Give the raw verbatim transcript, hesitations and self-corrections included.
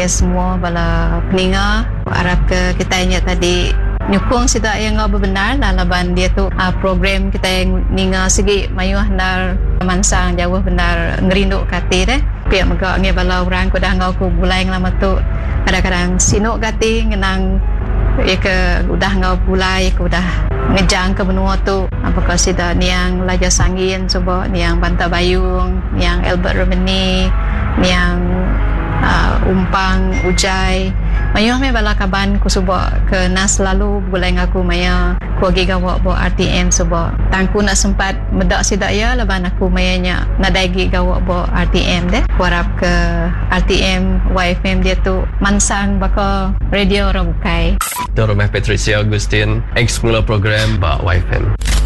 ke semua bala peninga harap ke kita ingat tadi nyukung sida yang ngau benar lah laban dia tu uh, program kita yang ninga segi mayuh nar mansang jauh benar ngerindu kati deh pihak megak nge bala orang ko dah ngau ku bulai lama tu kadang-kadang sinuk kati ngenang ya ke udah ngau bulai ku dah ngejang ke benua tu apakah sida niang Laja Sangin coba niang Banta Bayung niang Albert Romani niang uh, Umpang Ujai mayuh me bala kaban ku suba ke nas lalu bulai ngaku maya ku agi gawak bo R T M suba tangku nak sempat medak sida ya laban aku mayanya nadagi gawak bo R T M deh ku harap ke R T M Y F M dia tu mansang baka radio orang bukai Dr. Patricia Agustin ex mula program ba Y F M.